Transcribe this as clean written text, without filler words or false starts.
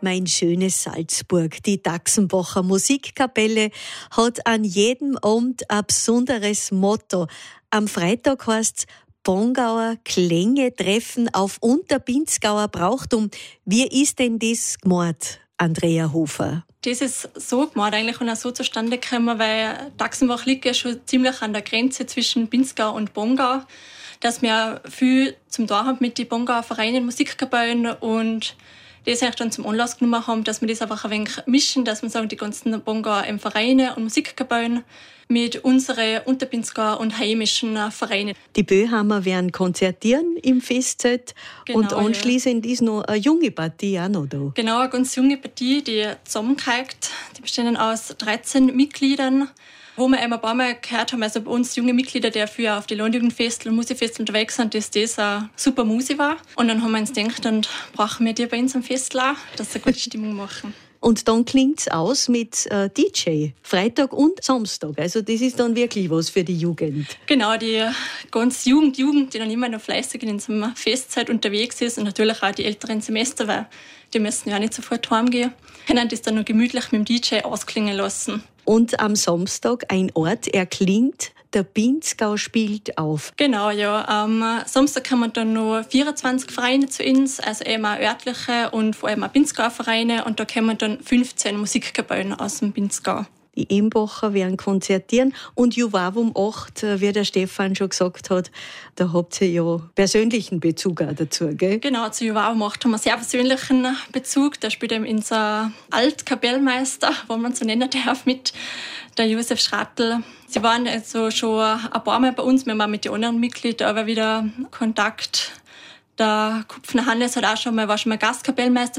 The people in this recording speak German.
Mein schönes Salzburg. Die Daxenbacher Musikkapelle hat an jedem Abend ein besonderes Motto. Am Freitag heisst's Bongauer Klänge treffen auf Unterbinzgauer Brauchtum. Wie ist denn das gemeint, Andrea Hofer? Das ist so gemacht eigentlich und auch so zustande gekommen, weil Daxenbach liegt ja schon ziemlich an der Grenze zwischen Pinzgau und Bongau, dass wir viel zum Tun haben mit den Bongauer Vereinen, Musikkapellen und das eigentlich dann zum Anlass genommen haben, dass wir das einfach ein wenig mischen, dass wir sagen, die ganzen Bongauer Vereine und Musikkapellen mit unseren Unterpinzgauer und heimischen Vereinen. Die Böhammer werden konzertieren im Festzelt Genau, und anschließend ist noch eine junge Partie auch noch da. Genau, eine ganz junge Partie, die zusammenkommt. Die bestehen aus 13 Mitgliedern, wo wir ein paar Mal gehört haben, also bei uns junge Mitglieder, die früher auf die Landjugendfestel und Musikfestel unterwegs sind, dass das eine super Musik war. Und dann haben wir uns gedacht, dann brauchen wir die bei uns am Festel auch, dass sie eine gute Stimmung machen. Und dann klingt's aus mit DJ, Freitag und Samstag. Also das ist dann wirklich was für die Jugend. Genau, die ganze Jugend, die dann immer noch fleißig in unserer Festzeit unterwegs ist und natürlich auch die älteren Semester, weil die müssen ja auch nicht sofort heimgehen, können das dann noch gemütlich mit dem DJ ausklingen lassen. Und am Samstag ein Ort erklingt, der Pinzgau spielt auf. Genau, ja. Am Samstag kommen dann noch 24 Vereine zu uns, also eben auch örtliche und vor allem auch Pinzgauer Vereine. Und da kommen dann 15 Musikkapellen aus dem Pinzgau. Die Embacher werden konzertieren und Juvavum 8, wie der Stefan schon gesagt hat, da habt ihr ja persönlichen Bezug auch dazu, gell? Genau, zu Juvavum 8 haben wir sehr persönlichen Bezug. Da spielt eben unser Altkapellmeister, wenn man so nennen darf, mit der Josef Schrattel. Sie waren also schon ein paar Mal bei uns, wir haben auch mit den anderen Mitgliedern aber wieder Kontakt. Der Kupfner Hannes war schon mal Gastkapellmeister